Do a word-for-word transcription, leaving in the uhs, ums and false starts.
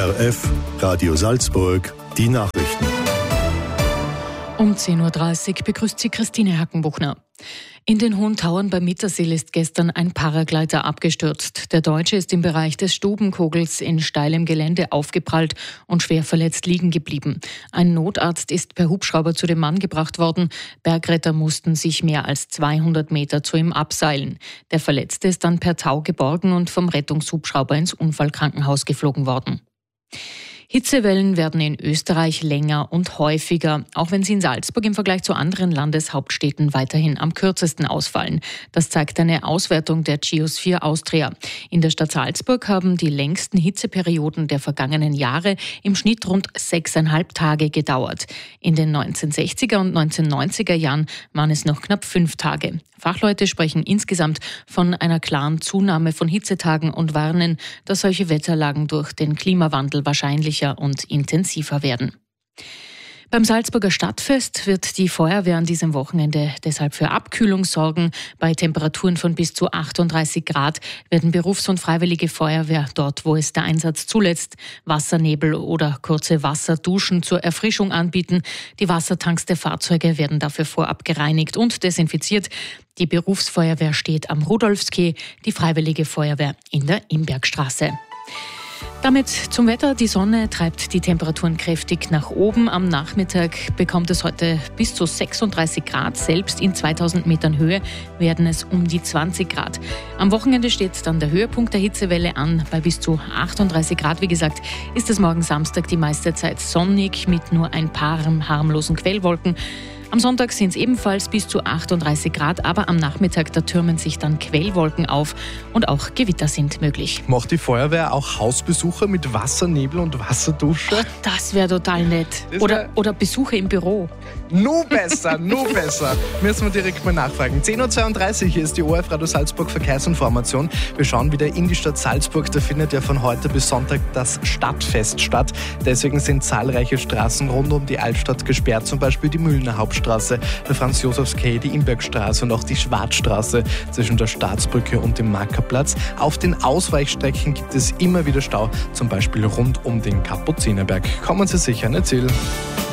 R F, Radio Salzburg, die Nachrichten. Um zehn Uhr dreißig begrüßt sie Christine Hackenbuchner. In den Hohen Tauern bei Mittersill ist gestern ein Paraglider abgestürzt. Der Deutsche ist im Bereich des Stubenkogels in steilem Gelände aufgeprallt und schwer verletzt liegen geblieben. Ein Notarzt ist per Hubschrauber zu dem Mann gebracht worden. Bergretter mussten sich mehr als zweihundert Meter zu ihm abseilen. Der Verletzte ist dann per Tau geborgen und vom Rettungshubschrauber ins Unfallkrankenhaus geflogen worden. Hitzewellen werden in Österreich länger und häufiger, auch wenn sie in Salzburg im Vergleich zu anderen Landeshauptstädten weiterhin am kürzesten ausfallen. Das zeigt eine Auswertung der Geosphere Austria. In der Stadt Salzburg haben die längsten Hitzeperioden der vergangenen Jahre im Schnitt rund sechseinhalb Tage gedauert. In den neunzehnhundertsechziger und neunzehnhundertneunziger Jahren waren es noch knapp fünf Tage. Fachleute sprechen insgesamt von einer klaren Zunahme von Hitzetagen und warnen, dass solche Wetterlagen durch den Klimawandel wahrscheinlicher und intensiver werden. Beim Salzburger Stadtfest wird die Feuerwehr an diesem Wochenende deshalb für Abkühlung sorgen. Bei Temperaturen von bis zu achtunddreißig Grad werden Berufs- und Freiwillige Feuerwehr dort, wo es der Einsatz zulässt, Wassernebel oder kurze Wasserduschen zur Erfrischung anbieten. Die Wassertanks der Fahrzeuge werden dafür vorab gereinigt und desinfiziert. Die Berufsfeuerwehr steht am Rudolfskeh, die Freiwillige Feuerwehr in der Imbergstraße. Damit zum Wetter. Die Sonne treibt die Temperaturen kräftig nach oben. Am Nachmittag bekommt es heute bis zu sechsunddreißig Grad. Selbst in zweitausend Metern Höhe werden es um die zwanzig Grad. Am Wochenende steht dann der Höhepunkt der Hitzewelle an. Bei bis zu achtunddreißig Grad, wie gesagt, ist es morgen Samstag die meiste Zeit sonnig mit nur ein paar harmlosen Quellwolken. Am Sonntag sind es ebenfalls bis zu achtunddreißig Grad, aber am Nachmittag, da türmen sich dann Quellwolken auf und auch Gewitter sind möglich. Macht die Feuerwehr auch Hausbesuche mit Wassernebel und Wasserdusche? Ach, das wäre total nett. Oder, oder Besuche im Büro. Nur besser, nur besser. Müssen wir direkt mal nachfragen. zehn Uhr zweiunddreißig ist die O R F Radio Salzburg Verkehrsinformation. Wir schauen wieder in die Stadt Salzburg. Da findet ja von heute bis Sonntag das Stadtfest statt. Deswegen sind zahlreiche Straßen rund um die Altstadt gesperrt. Zum Beispiel die Mühlener Hauptstraße, der Franz-Josefs-Quai, die Imbergstraße und auch die Schwarzstraße zwischen der Staatsbrücke und dem Markerplatz. Auf den Ausweichstrecken gibt es immer wieder Stau, zum Beispiel rund um den Kapuzinerberg. Kommen Sie sicher nicht Ziel.